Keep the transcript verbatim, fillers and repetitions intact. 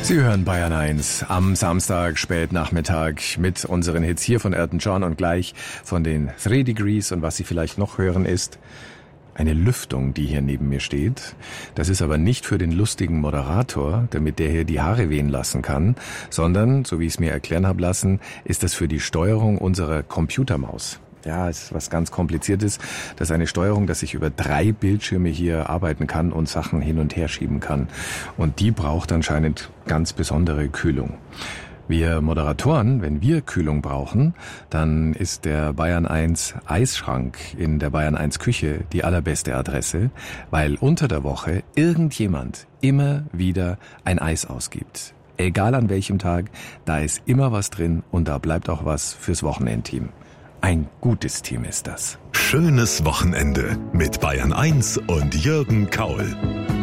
Sie hören Bayern eins am Samstag, Spätnachmittag mit unseren Hits hier von Elton John und gleich von den Three Degrees. Und was Sie vielleicht noch hören ist eine Lüftung, die hier neben mir steht. Das ist aber nicht für den lustigen Moderator, damit der hier die Haare wehen lassen kann, sondern, so wie ich es mir erklären habe lassen, ist das für die Steuerung unserer Computermaus. Ja, es ist was ganz Kompliziertes. Das ist eine Steuerung, dass ich über drei Bildschirme hier arbeiten kann und Sachen hin und her schieben kann. Und die braucht anscheinend ganz besondere Kühlung. Wir Moderatoren, wenn wir Kühlung brauchen, dann ist der Bayern eins Eisschrank in der Bayern eins Küche die allerbeste Adresse, weil unter der Woche irgendjemand immer wieder ein Eis ausgibt. Egal an welchem Tag, da ist immer was drin und da bleibt auch was fürs Wochenendteam. Ein gutes Team ist das. Schönes Wochenende mit Bayern eins und Jürgen Kaul.